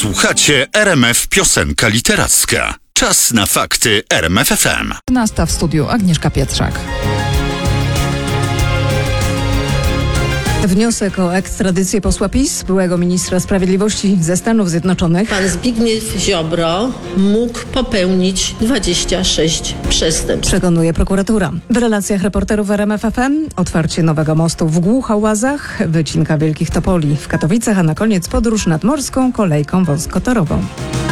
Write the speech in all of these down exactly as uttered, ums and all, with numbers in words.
Słuchacie R M F Piosenka Literacka. Czas na fakty R M F F M. Nasta w studiu Agnieszka Pietrzak. Wniosek o ekstradycję posła PiS, byłego ministra sprawiedliwości ze Stanów Zjednoczonych. Pan Zbigniew Ziobro mógł popełnić dwadzieścia sześć przestępstw. Przekonuje prokuratura. W relacjach reporterów R M F F M otwarcie nowego mostu w Głuchołazach, wycinka Wielkich Topoli w Katowicach, a na koniec podróż nadmorską kolejką wąskotorową.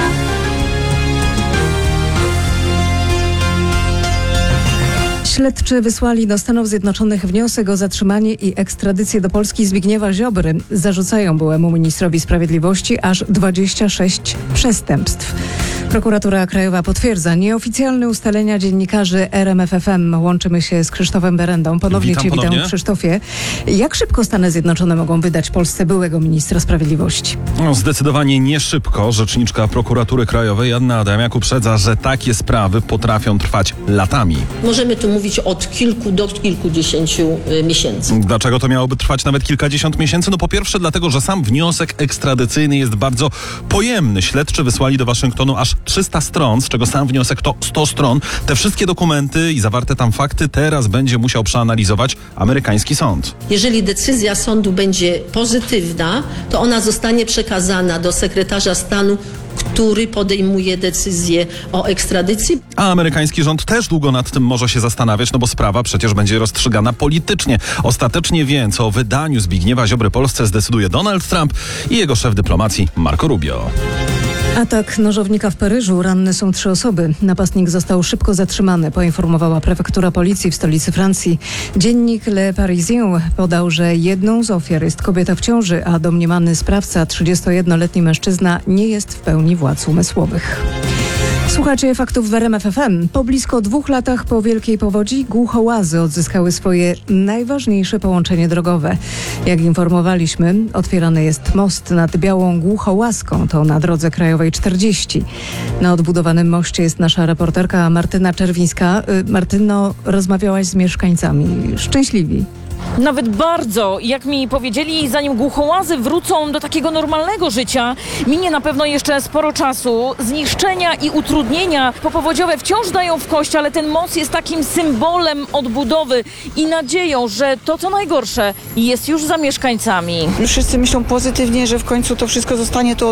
Śledczy wysłali do Stanów Zjednoczonych wniosek o zatrzymanie i ekstradycję do Polski Zbigniewa Ziobry. Zarzucają byłemu ministrowi sprawiedliwości aż dwadzieścia sześć przestępstw. Prokuratura Krajowa potwierdza nieoficjalne ustalenia dziennikarzy R M F F M. Łączymy się z Krzysztofem Berendą. Ponownie Witam Cię ponownie. witam, Krzysztofie. Jak szybko Stany Zjednoczone mogą wydać Polsce byłego ministra sprawiedliwości? No, zdecydowanie nie szybko. Rzeczniczka Prokuratury Krajowej Anna Adamiak uprzedza, że takie sprawy potrafią trwać latami. Możemy tu mówić od kilku do kilkudziesięciu y, miesięcy. Dlaczego to miałoby trwać nawet kilkadziesiąt miesięcy? No po pierwsze dlatego, że sam wniosek ekstradycyjny jest bardzo pojemny. Śledczy wysłali do Waszyngtonu aż trzysta stron, z czego sam wniosek to sto stron. Te wszystkie dokumenty i zawarte tam fakty teraz będzie musiał przeanalizować amerykański sąd. Jeżeli decyzja sądu będzie pozytywna, to ona zostanie przekazana do sekretarza stanu, który podejmuje decyzję o ekstradycji. A amerykański rząd też długo nad tym może się zastanawiać, no bo sprawa przecież będzie rozstrzygana politycznie. Ostatecznie więc o wydaniu Zbigniewa Ziobry Polsce zdecyduje Donald Trump i jego szef dyplomacji Marco Rubio. Atak nożownika w Paryżu. Ranne są trzy osoby. Napastnik został szybko zatrzymany, poinformowała prefektura policji w stolicy Francji. Dziennik Le Parisien podał, że jedną z ofiar jest kobieta w ciąży, a domniemany sprawca, trzydziestojednoletni mężczyzna, nie jest w pełni władz umysłowych. Słuchacie faktów w R M F F M. Po blisko dwóch latach po wielkiej powodzi Głuchołazy odzyskały swoje najważniejsze połączenie drogowe. Jak informowaliśmy, otwierany jest most nad Białą Głuchołazką, to na drodze krajowej czterdzieści. Na odbudowanym moście jest nasza reporterka Martyna Czerwińska. Y, Martyno, rozmawiałaś z mieszkańcami. Szczęśliwi. Nawet bardzo. Jak mi powiedzieli, zanim Głuchołazy wrócą do takiego normalnego życia, minie na pewno jeszcze sporo czasu. Zniszczenia i utrudnienia popowodziowe wciąż dają w kość, ale ten most jest takim symbolem odbudowy i nadzieją, że to, co najgorsze, jest już za mieszkańcami. Wszyscy myślą pozytywnie, że w końcu to wszystko zostanie tu